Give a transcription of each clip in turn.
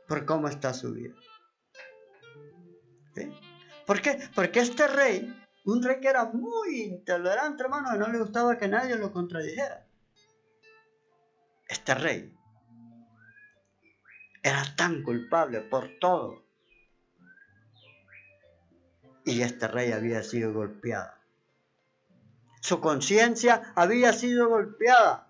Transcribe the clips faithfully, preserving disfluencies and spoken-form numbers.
por cómo está su vida. ¿Sí? ¿Por qué? Porque este rey, un rey que era muy intolerante, hermano, que no le gustaba que nadie lo contradijera. Este rey era tan culpable por todo. Y este rey había sido golpeado. Su conciencia había sido golpeada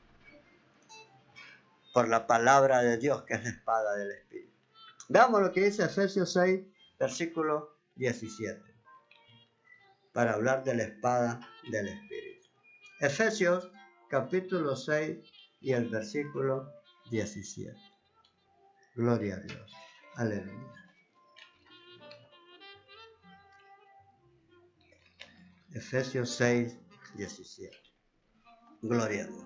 por la palabra de Dios, que es la espada del Espíritu. Veamos lo que dice Efesios seis, versículo diecisiete, para hablar de la espada del Espíritu. Efesios capítulo seis y el versículo diecisiete. Gloria a Dios. Aleluya. Efesios seis, diecisiete. Gloria a Dios.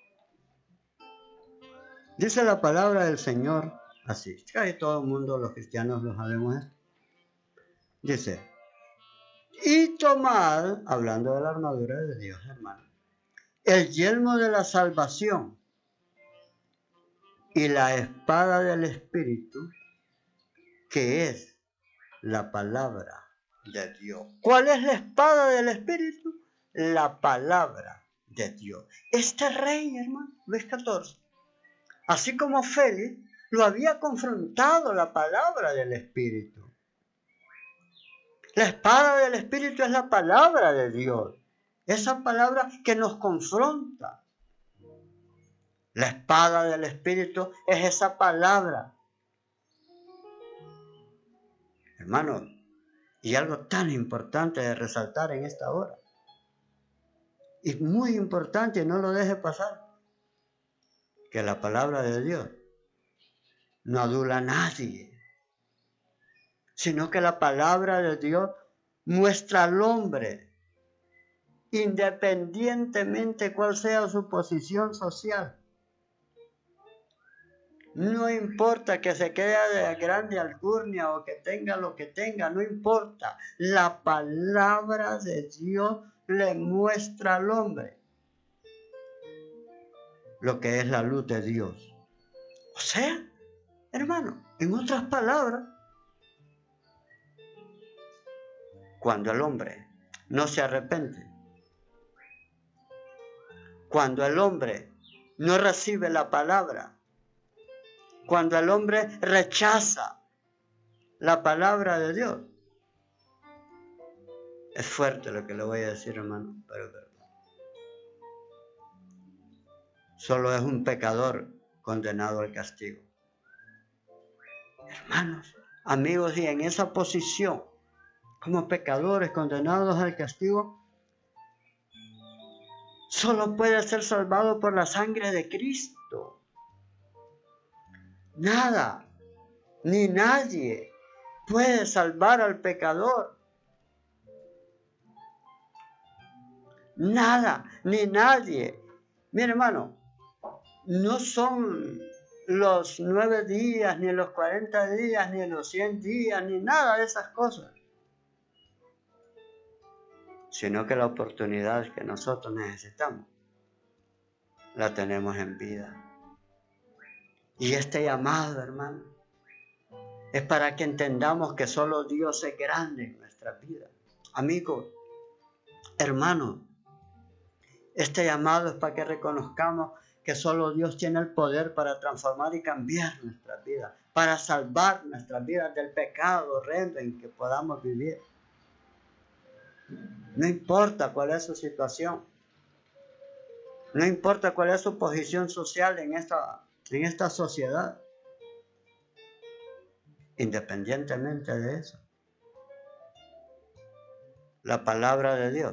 Dice la palabra del Señor así. Casi todo el mundo, los cristianos, lo sabemos esto. Dice, y tomad, hablando de la armadura de Dios, hermano, el yelmo de la salvación y la espada del Espíritu, que es la palabra de Dios. ¿Cuál es la espada del Espíritu? La palabra de Dios. Este rey, hermano, Luis catorce, así como Félix, lo había confrontado la palabra del Espíritu. La espada del Espíritu es la palabra de Dios. Esa palabra que nos confronta. La espada del Espíritu es esa palabra. Hermano, y algo tan importante de resaltar en esta hora. Y muy importante, no lo deje pasar. Que la palabra de Dios no adula a nadie. Sino que la palabra de Dios muestra al hombre, independientemente cuál sea su posición social. No importa que se quede de grande alcurnia o que tenga lo que tenga, no importa. La palabra de Dios le muestra al hombre lo que es la luz de Dios. O sea, hermano, en otras palabras, cuando el hombre no se arrepiente, cuando el hombre no recibe la palabra, cuando el hombre rechaza la palabra de Dios, es fuerte lo que le voy a decir, hermano, pero es verdad. Solo es un pecador condenado al castigo. Hermanos, amigos, y en esa posición, como pecadores condenados al castigo, solo puede ser salvado por la sangre de Cristo. Nada, ni nadie puede salvar al pecador. Nada, ni nadie. Mira, hermano, no son los nueve días, ni los cuarenta días, ni los cien días, ni nada de esas cosas. Sino que la oportunidad que nosotros necesitamos, la tenemos en vida. Y este llamado, hermano, es para que entendamos que solo Dios es grande en nuestra vida. Amigos, hermanos, este llamado es para que reconozcamos que solo Dios tiene el poder para transformar y cambiar nuestras vidas, para salvar nuestras vidas del pecado horrendo en que podamos vivir. No importa cuál es su situación, no importa cuál es su posición social en esta, en esta sociedad. Independientemente de eso, la palabra de Dios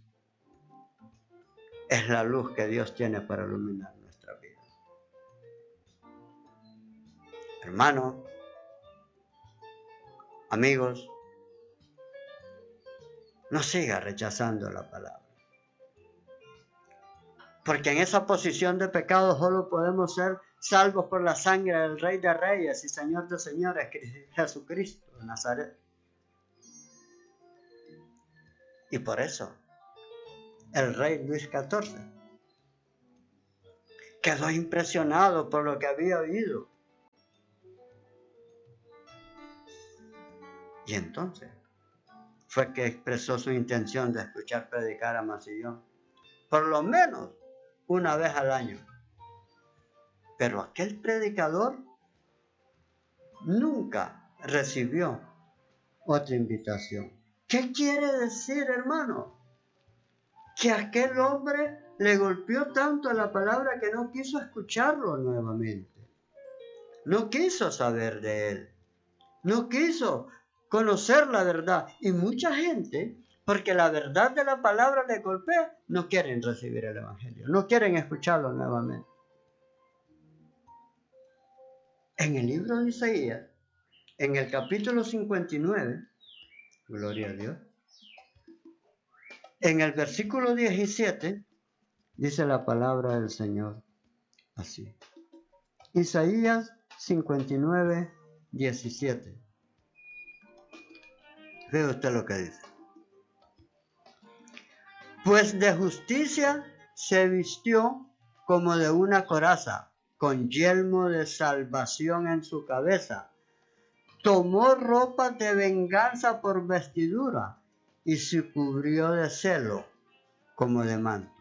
es la luz que Dios tiene para iluminar nuestra vida. Hermanos, amigos, no siga rechazando la palabra. Porque en esa posición de pecado solo podemos ser salvos por la sangre del Rey de Reyes y Señor de Señores, Jesucristo de Nazaret. Y por eso, el rey Luis catorce quedó impresionado por lo que había oído. Y entonces fue que expresó su intención de escuchar predicar a Masillón, por lo menos una vez al año. Pero aquel predicador nunca recibió otra invitación. ¿Qué quiere decir, hermano? Que aquel hombre le golpeó tanto a la palabra que no quiso escucharlo nuevamente. No quiso saber de él. No quiso conocer la verdad. Y mucha gente, porque la verdad de la palabra le golpea, no quieren recibir el evangelio. No quieren escucharlo nuevamente. En el libro de Isaías, en el capítulo cincuenta y nueve, gloria a Dios, en el versículo diecisiete, dice la palabra del Señor así. Isaías cincuenta y nueve, diecisiete. Ve usted lo que dice. Pues de justicia se vistió como de una coraza, con yelmo de salvación en su cabeza. Tomó ropa de venganza por vestidura y se cubrió de celo como de manto.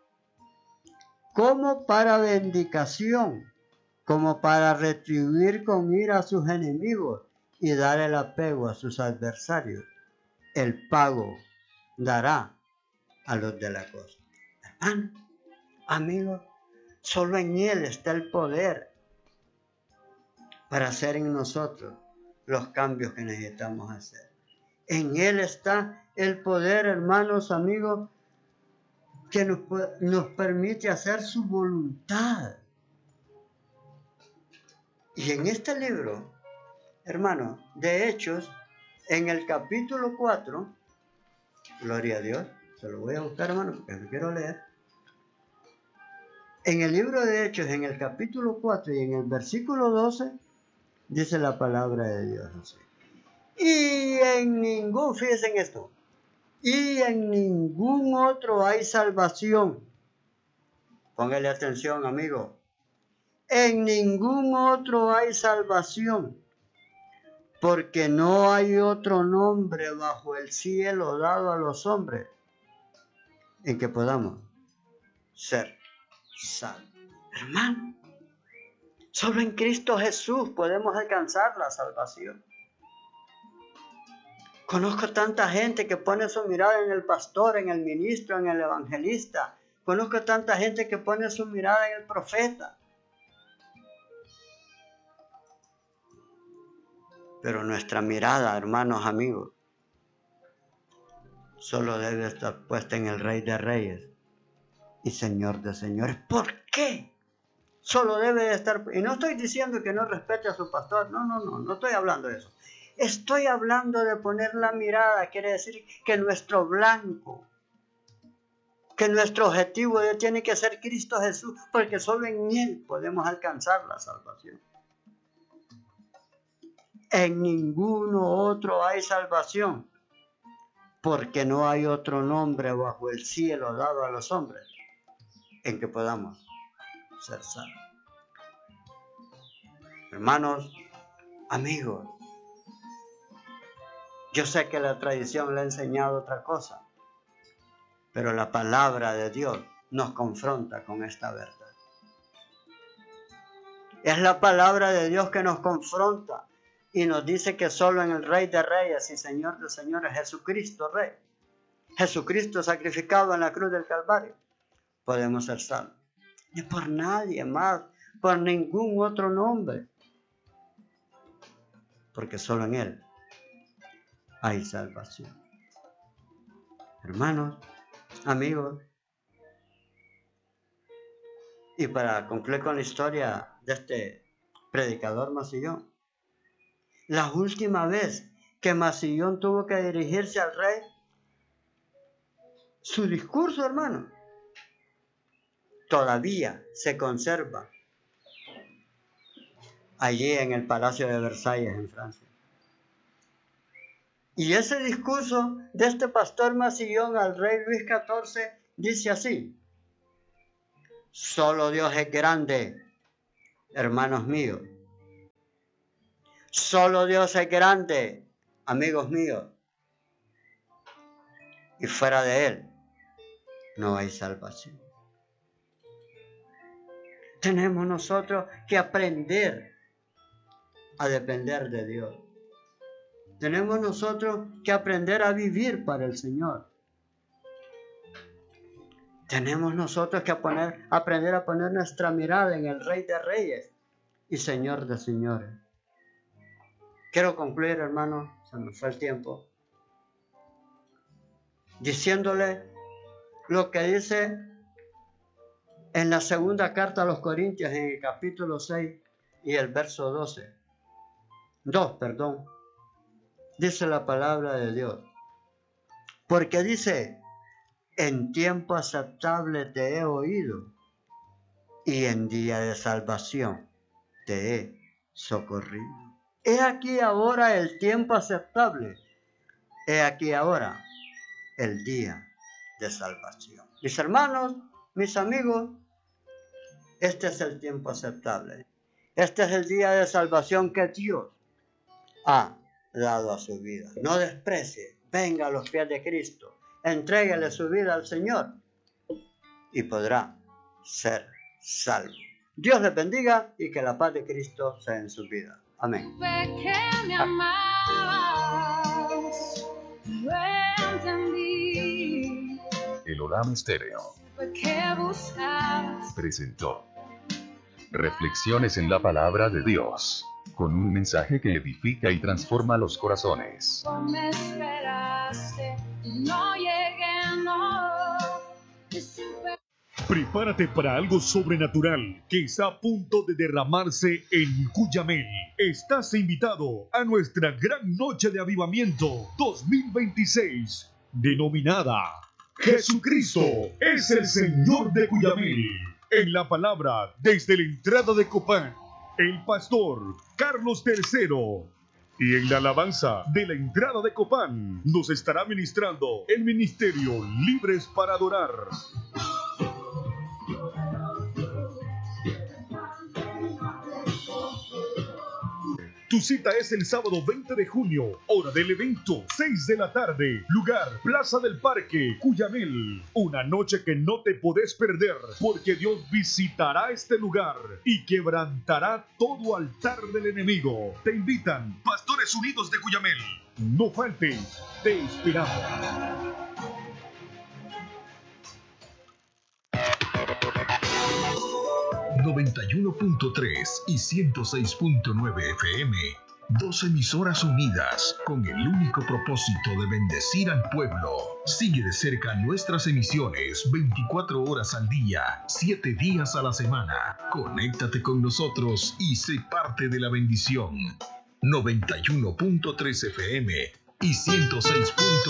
Como para vindicación, como para retribuir con ira a sus enemigos y dar el apego a sus adversarios. El pago dará a los de la costa. Hermano, amigo, solo en Él está el poder para hacer en nosotros los cambios que necesitamos hacer. En Él está el poder, hermanos, amigos, que nos, nos permite hacer su voluntad. Y en este libro, hermano, de Hechos, en el capítulo cuatro, gloria a Dios, se lo voy a buscar, hermano, porque lo quiero leer. En el libro de Hechos, en el capítulo cuatro y en el versículo doce, dice la palabra de Dios así. Y en ningún, fíjense en esto, y en ningún otro hay salvación. Póngale atención, amigo. En ningún otro hay salvación, porque no hay otro nombre bajo el cielo dado a los hombres en que podamos ser salvos. Hermano, solo en Cristo Jesús podemos alcanzar la salvación. Conozco tanta gente que pone su mirada en el pastor, en el ministro, en el evangelista. Conozco tanta gente que pone su mirada en el profeta. Pero nuestra mirada, hermanos, amigos, solo debe estar puesta en el Rey de Reyes y Señor de Señores. ¿Por qué? Solo debe de estar... Y no estoy diciendo que no respete a su pastor. No, no, no, no estoy hablando de eso. Estoy hablando de poner la mirada. Quiere decir que nuestro blanco, que nuestro objetivo tiene que ser Cristo Jesús, porque solo en Él podemos alcanzar la salvación. En ninguno otro hay salvación, porque no hay otro nombre bajo el cielo dado a los hombres en que podamos ser salvos. Hermanos, amigos, yo sé que la tradición le ha enseñado otra cosa, pero la palabra de Dios nos confronta con esta verdad. Es la palabra de Dios que nos confronta y nos dice que solo en el Rey de Reyes y Señor de Señores, Jesucristo Rey, Jesucristo sacrificado en la cruz del Calvario, podemos ser salvos. Ni por nadie más, por ningún otro nombre, porque solo en Él hay salvación. Hermanos, amigos, y para concluir con la historia de este predicador Masillón, la última vez que Masillón tuvo que dirigirse al rey, su discurso, hermano, todavía se conserva allí en el Palacio de Versalles, en Francia. Y ese discurso de este pastor Masillón al rey Luis catorce dice así: solo Dios es grande, hermanos míos. Solo Dios es grande, amigos míos, y fuera de Él no hay salvación. Tenemos nosotros que aprender a depender de Dios. Tenemos nosotros que aprender a vivir para el Señor. Tenemos nosotros que poner, aprender a poner nuestra mirada en el Rey de Reyes y Señor de Señores. Quiero concluir, hermano, se me fue el tiempo, diciéndole lo que dice en la segunda carta a los Corintios, en el capítulo seis y el verso doce. dos, perdón. Dice la palabra de Dios. Porque dice, en tiempo aceptable te he oído, y en día de salvación te he socorrido. He aquí ahora el tiempo aceptable. He aquí ahora el día de salvación. Mis hermanos, mis amigos, este es el tiempo aceptable. Este es el día de salvación que Dios ha dado a su vida. No desprecie, venga a los pies de Cristo, entréguele su vida al Señor y podrá ser salvo. Dios les bendiga y que la paz de Cristo sea en su vida. Amén. El Olam Estéreo presentó Reflexiones en la Palabra de Dios, con un mensaje que edifica y transforma los corazones. Prepárate para algo sobrenatural que está a punto de derramarse en Cuyamel. Estás invitado a nuestra gran noche de avivamiento dos mil veintiséis, denominada Jesucristo es el Señor de Cuyamel. En la palabra, desde la entrada de Copán, el pastor Carlos tercero. Y en la alabanza de la entrada de Copán, nos estará ministrando el ministerio Libres para Adorar. Tu cita es el sábado veinte de junio, hora del evento, seis de la tarde, lugar, Plaza del Parque, Cuyamel. Una noche que no te podés perder, porque Dios visitará este lugar y quebrantará todo altar del enemigo. Te invitan Pastores Unidos de Cuyamel. No faltes, te esperamos. noventa y uno punto tres y ciento seis punto nueve F M, dos emisoras unidas con el único propósito de bendecir al pueblo. Sigue de cerca nuestras emisiones veinticuatro horas al día, siete días a la semana. Conéctate con nosotros y sé parte de la bendición. noventa y uno punto tres F M y ciento seis punto